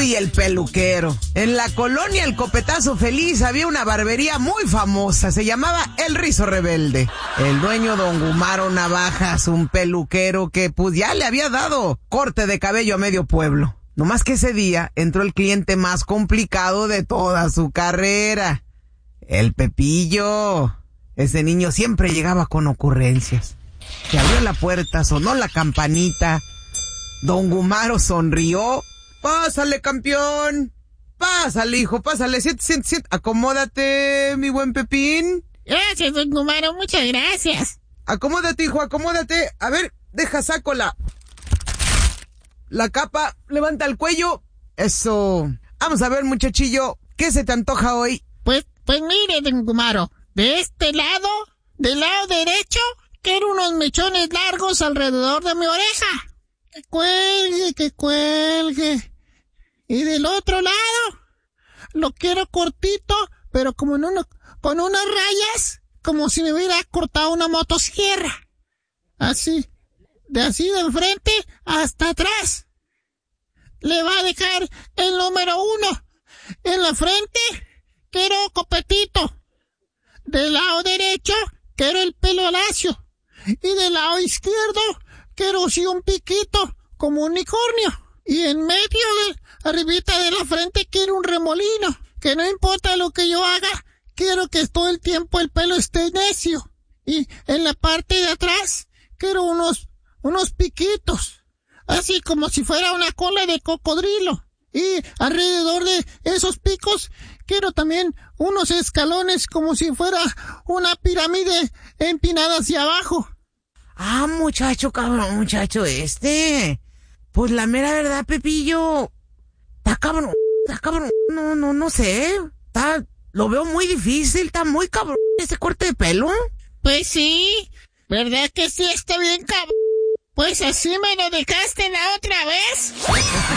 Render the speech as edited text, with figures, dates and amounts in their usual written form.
y el peluquero. En la colonia El Copetazo Feliz había una barbería muy famosa, se llamaba El Rizo Rebelde. El dueño don Gumaro Navajas, un peluquero que pues ya le había dado corte de cabello a medio pueblo. Nomás que ese día entró el cliente más complicado de toda su carrera. El Pepillo. Ese niño siempre llegaba con ocurrencias. Se abrió la puerta, sonó la campanita. Don Gumaro sonrió. Pásale, campeón. Pásale, hijo, pásale. Siéntate. Acomódate, mi buen Pepín. Gracias, don Gumaro, muchas gracias. Acomódate, hijo, acomódate. A ver, saco la capa. Levanta el cuello. Eso. Vamos a ver, muchachillo, ¿qué se te antoja hoy? Pues mire, don Gumaro. De este lado, del lado derecho, quiero unos mechones largos alrededor de mi oreja. Que cuelgue. Y del otro lado, lo quiero cortito, pero como con unas rayas, como si me hubiera cortado una motosierra. Así de enfrente hasta atrás. Le va a dejar el número 1. En la frente, quiero copetito. Del lado derecho, quiero el pelo lacio. Y del lado izquierdo, quiero sí un piquito, como un unicornio. Y en medio, arribita de la frente, quiero un remolino. Que no importa lo que yo haga, quiero que todo el tiempo el pelo esté necio. Y en la parte de atrás, quiero unos piquitos. Así como si fuera una cola de cocodrilo. Y alrededor de esos picos, quiero también unos escalones como si fuera una pirámide empinada hacia abajo. Ah, muchacho, Pues la mera verdad, Pepillo, está cabrón. No sé. Lo veo muy difícil, está muy cabrón ese corte de pelo. Pues sí, ¿verdad que sí está bien cabrón? Pues así me lo dejaste la otra vez.